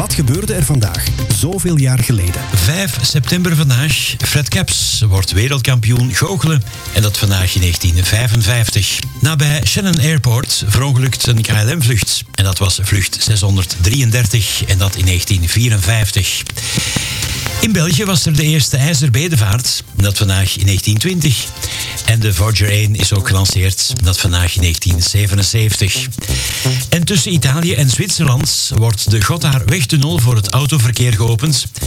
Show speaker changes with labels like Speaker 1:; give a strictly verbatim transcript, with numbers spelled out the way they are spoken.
Speaker 1: Wat gebeurde er vandaag, zoveel jaar geleden?
Speaker 2: vijf september vandaag. Fred Kaps wordt wereldkampioen goochelen. En dat vandaag in negentien vijfenvijftig. Nabij Shannon Airport verongelukt een K L M-vlucht. En dat was vlucht zeshonderddrieëndertig. En dat in negentien vierenvijftig. In België was er de eerste ijzerbedevaart. Dat vandaag in negentien twintig. En de Voyager één is ook gelanceerd. Dat vandaag in negentien zevenenzeventig. En tussen Italië en Zwitserland wordt de Gotthardwegtunnel voor het autoverkeer geopend.